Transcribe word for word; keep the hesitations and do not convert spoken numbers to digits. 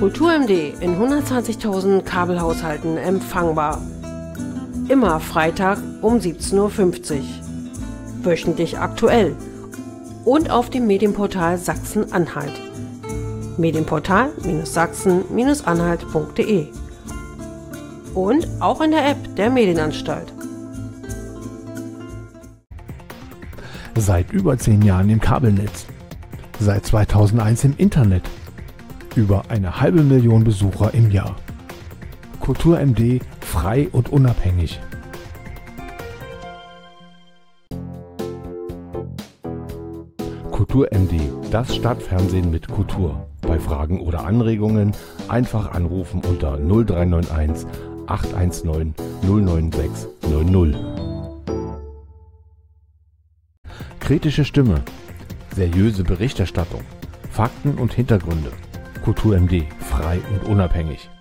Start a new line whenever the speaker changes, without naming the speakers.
Kultur M D in hundertzwanzigtausend Kabelhaushalten empfangbar. Immer Freitag um siebzehn Uhr fünfzig. Wöchentlich aktuell. Und auf dem Medienportal Sachsen-Anhalt. Medienportal-sachsen-anhalt punkt de. Und auch in der App der Medienanstalt.
Seit über zehn Jahren im Kabelnetz. Seit zweitausendeins im Internet. Über eine halbe Million Besucher im Jahr. Kultur M D, frei und unabhängig. Kultur M D, das Stadtfernsehen mit Kultur. Bei Fragen oder Anregungen einfach anrufen unter null drei neun eins acht eins neun null neun sechs null null. Kritische Stimme, seriöse Berichterstattung, Fakten und Hintergründe. Kultur M D, frei und unabhängig.